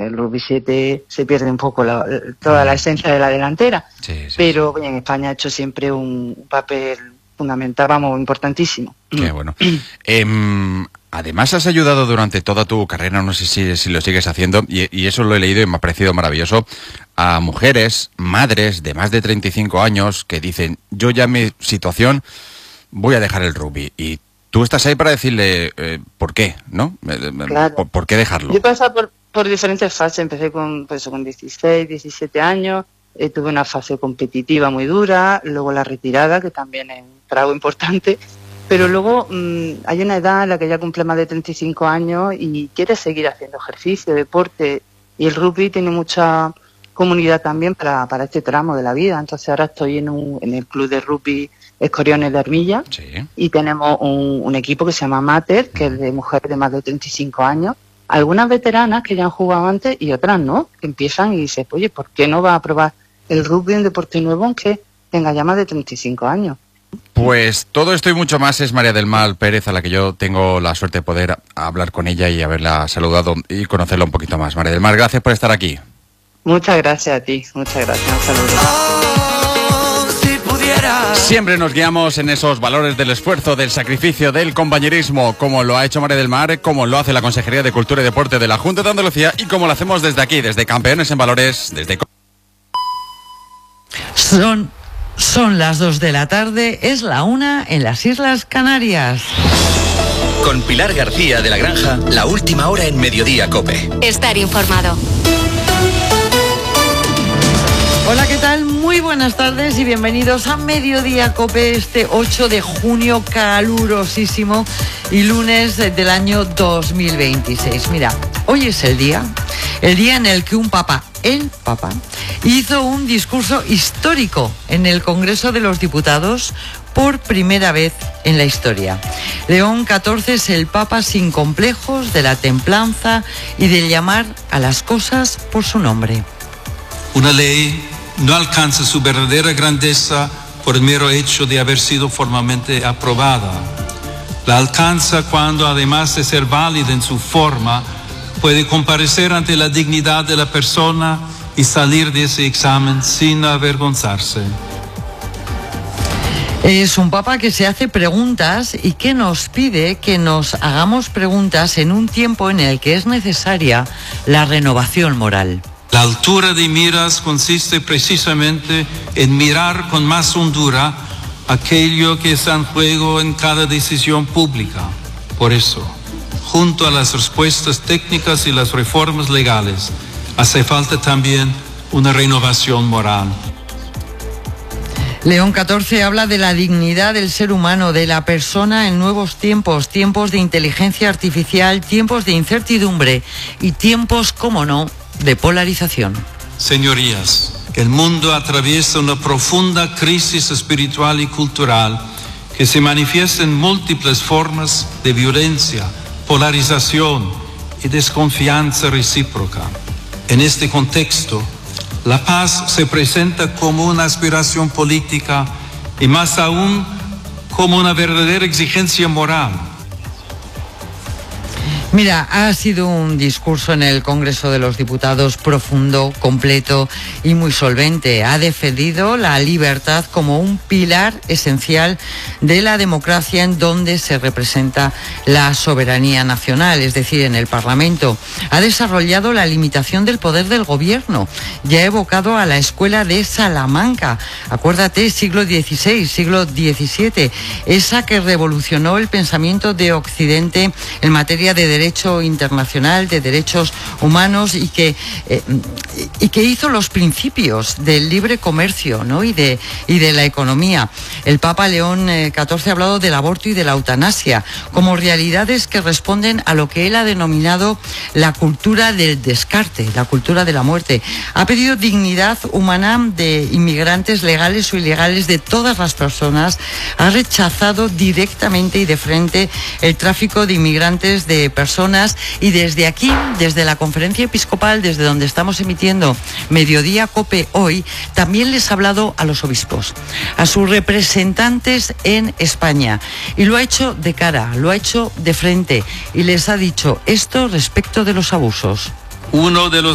el rugby 7 se pierde un poco toda la esencia de la delantera, pero en España ha hecho siempre un papel fundamental, importantísimo. Qué bueno. Además has ayudado durante toda tu carrera, no sé si lo sigues haciendo, y eso lo he leído y me ha parecido maravilloso, a mujeres, madres de más de 35 años que dicen, yo ya en mi situación voy a dejar el rugby, y tú estás ahí para decirle por qué, ¿no? Claro. ¿Por qué dejarlo? Yo he pasado por diferentes fases, empecé con 16, 17 años, tuve una fase competitiva muy dura, luego la retirada, que también es un trago importante, pero luego hay una edad en la que ya cumple más de 35 años y quiere seguir haciendo ejercicio, deporte, y el rugby tiene mucha comunidad también para este tramo de la vida. Entonces ahora estoy en el club de rugby Escoriones de Armilla, y tenemos un equipo que se llama Mater, que es de mujeres de más de 35 años, algunas veteranas que ya han jugado antes y otras no, que empiezan y dicen, oye, ¿por qué no vas a probar el rugby, un deporte nuevo, aunque tenga ya más de 35 años? Pues todo esto y mucho más es María del Mar Pérez, a la que yo tengo la suerte de poder hablar con ella y haberla saludado y conocerla un poquito más. María del Mar, gracias por estar aquí. Muchas gracias a ti, muchas gracias. Un saludo. Siempre nos guiamos en esos valores del esfuerzo, del sacrificio, del compañerismo, como lo ha hecho María del Mar, como lo hace la Consejería de Cultura y Deporte de la Junta de Andalucía y como lo hacemos desde aquí, desde Campeones en Valores, desde... Son las 2 de la tarde, es la 1 en las Islas Canarias. Con Pilar García de la Granja, la última hora en Mediodía COPE. Estar informado. Hola, ¿qué tal? Muy buenas tardes y bienvenidos a Mediodía COPE, este 8 de junio calurosísimo y lunes del año 2026. Mira, hoy es el día en el que el Papa, hizo un discurso histórico en el Congreso de los Diputados por primera vez en la historia. León XIV es el Papa sin complejos, de la templanza y de llamar a las cosas por su nombre. Una ley no alcanza su verdadera grandeza por el mero hecho de haber sido formalmente aprobada. La alcanza cuando, además de ser válida en su forma, puede comparecer ante la dignidad de la persona y salir de ese examen sin avergonzarse. Es un Papa que se hace preguntas y que nos pide que nos hagamos preguntas en un tiempo en el que es necesaria la renovación moral. La altura de miras consiste precisamente en mirar con más hondura aquello que está en juego en cada decisión pública. Por eso, junto a las respuestas técnicas y las reformas legales, hace falta también una renovación moral. León XIV habla de la dignidad del ser humano, de la persona en nuevos tiempos, tiempos de inteligencia artificial, tiempos de incertidumbre y tiempos, cómo no, de polarización. Señorías, el mundo atraviesa una profunda crisis espiritual y cultural que se manifiesta en múltiples formas de violencia, polarización y desconfianza recíproca. En este contexto, la paz se presenta como una aspiración política y más aún como una verdadera exigencia moral. Mira, ha sido un discurso en el Congreso de los Diputados profundo, completo y muy solvente. Ha defendido la libertad como un pilar esencial de la democracia en donde se representa la soberanía nacional, es decir, en el Parlamento. Ha desarrollado la limitación del poder del gobierno y ha evocado a la escuela de Salamanca. Acuérdate, siglo XVI, siglo XVII, esa que revolucionó el pensamiento de Occidente en materia de derecho internacional, de derechos humanos y que hizo los principios del libre comercio, ¿no? y de la economía. El Papa León XIV ha hablado del aborto y de la eutanasia como realidades que responden a lo que él ha denominado la cultura del descarte, la cultura de la muerte. Ha pedido dignidad humana de inmigrantes legales o ilegales, de todas las personas. Ha rechazado directamente y de frente el tráfico de inmigrantes, de personas, y desde aquí, desde la Conferencia Episcopal, desde donde estamos emitiendo Mediodía COPE hoy, también les ha hablado a los obispos, a sus representantes en España, y lo ha hecho de cara, lo ha hecho de frente, y les ha dicho esto respecto de los abusos. Uno de los